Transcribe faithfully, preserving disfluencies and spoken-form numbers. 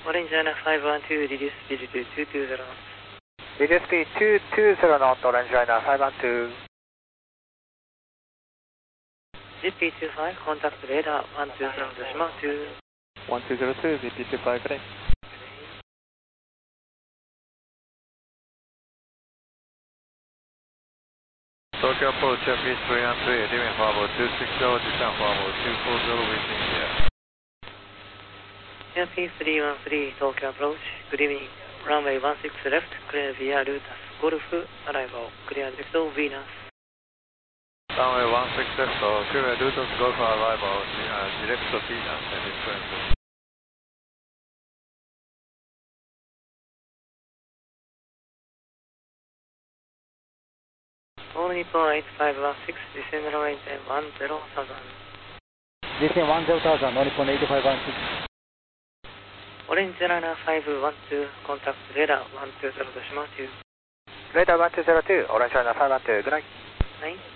Orange China five one two, reduce speed to two two zero knots. Reduce speed two two zero knot, Orange China five one two. ジッピーにじゅうご、contact radar one two zero point two. one two zero two,ジーピーにじゅうご clear. Tokyo approach F E three one three, leaving Bravo two six zero, descent Bravo two four zero, reaching here. F E three one three, Tokyo approach, clearing runway one six left, clear via Lutas, Golf, arrival, clear direction Venus. Runway one six left, clear Lutas, Golf, arrival, uh, direct to Venus, and it's All Nippon eight five one six, descend runway one zero thousand. Descend one zero thousand, All Nippon eight five one six. Orange China five one two, contact radar one two zero point two. Radar one two zero two, Orange China five one two, good night. Night.